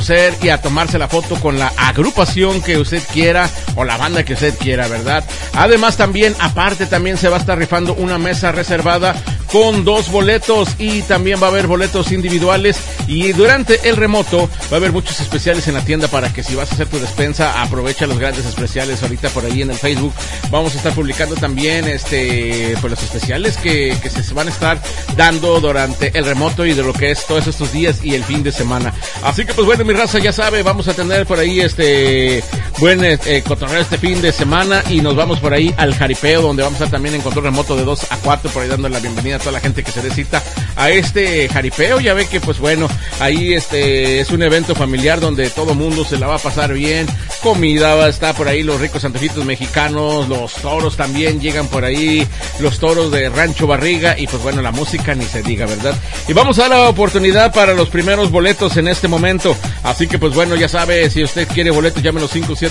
conocer y a tomarse la foto con la agrupación que usted quiera o la banda que usted quiera, ¿verdad? Además también, aparte también se va a estar rifando una mesa reservada con 2 boletos y también va a haber boletos individuales y durante el remoto va a haber muchos especiales en la tienda para que si vas a hacer tu despensa aprovecha los grandes especiales ahorita por ahí en el Facebook. Vamos a estar publicando también pues los especiales que se van a estar dando durante el remoto y de lo que es todos estos días y el fin de semana. Así que pues bueno, mi raza ya sabe, vamos a tener por ahí buen cotorreo este fin de semana y nos vamos por ahí al jaripeo donde vamos a estar también en control remoto de 2 a 4 por ahí dando la bienvenida a toda la gente que se dé cita a este jaripeo. Ya ve que pues bueno, ahí es un evento familiar donde todo mundo se la va a pasar bien, comida va a estar por ahí, los ricos antojitos mexicanos, los toros también llegan por ahí, los toros de Rancho Barriga y pues bueno, la música ni se diga, ¿verdad? Y vamos a dar la oportunidad para los primeros boletos en este momento, así que pues bueno, ya sabe, si usted quiere boletos, llámenos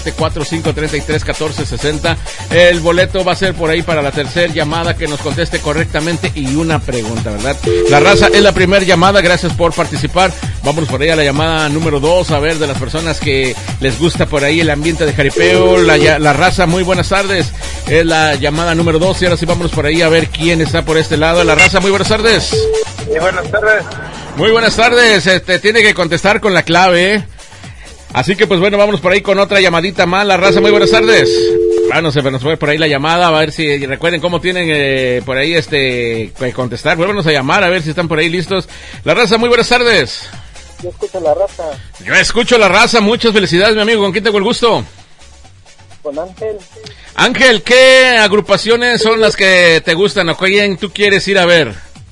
574-533-1460, el boleto va a ser por ahí para la tercera llamada que nos conteste correctamente y una pregunta, ¿verdad? La raza es la primera llamada, gracias por participar. Vámonos por ahí a la llamada número 2, a ver de las personas que les gusta por ahí el ambiente de jaripeo, la raza, muy buenas tardes, es la llamada número 2 y ahora sí vámonos por ahí a ver quién está por este lado. La raza, muy buenas tardes. Muy buenas tardes. Muy buenas tardes, tiene que contestar con la clave, así que pues bueno, vámonos por ahí con otra llamadita más. La raza, muy buenas tardes. Bueno, se nos fue por ahí la llamada, a ver si recuerden cómo tienen por ahí que contestar. Vuélvanos a llamar a ver si están por ahí listos. La raza, muy buenas tardes. Yo escucho la raza. Yo escucho la raza, muchas felicidades, mi amigo. ¿Con quién tengo el gusto? Con Ángel. Ángel, ¿qué agrupaciones son las que te gustan o quién tú quieres ir a ver?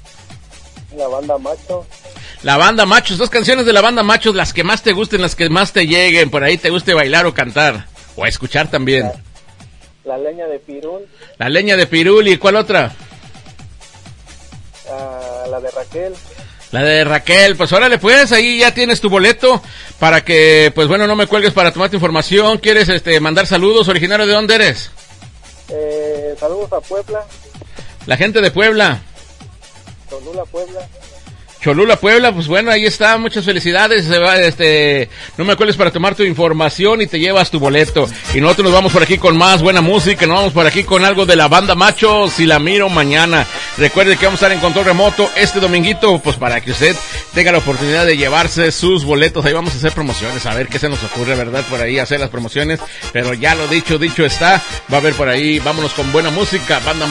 La banda Macho. La banda Machos, 2 canciones de la banda Machos, las que más te gusten, las que más te lleguen, por ahí te guste bailar o cantar, o escuchar también. La leña de Pirul. La leña de Pirul, ¿y cuál otra? La de Raquel. La de Raquel, pues órale pues, ahí ya tienes tu boleto para que, pues bueno, no me cuelgues para tomar tu información. ¿Quieres mandar saludos? ¿Originario de dónde eres? Saludos a Puebla. La gente de Puebla. Cholula, Puebla. Cholula, Puebla, pues bueno, ahí está, muchas felicidades, no me acuerdes para tomar tu información y te llevas tu boleto. Y nosotros nos vamos por aquí con más buena música, nos vamos por aquí con algo de la banda Macho, Si la miro mañana. Recuerde que vamos a estar en control remoto este dominguito, pues para que usted tenga la oportunidad de llevarse sus boletos. Ahí vamos a hacer promociones, a ver qué se nos ocurre, ¿verdad? Por ahí hacer las promociones, pero ya lo dicho está, va a haber por ahí, vámonos con buena música, banda